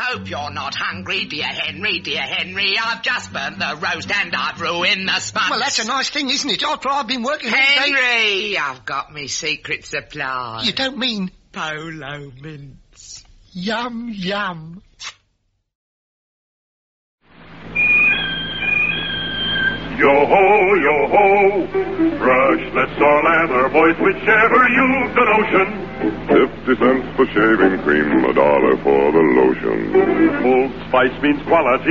hope you're not hungry, dear Henry, dear Henry. I've just burnt the roast and I've ruined the sponge. Well, that's a nice thing, isn't it? After I've been working all day... Henry, I've got me secret supply. You don't mean... Polo mints. Yum, yum. Yo-ho, yo-ho, brush, let's all lather, boys, whichever you've the notion. 50 cents for shaving cream, $1 for the lotion. Old Spice means quality.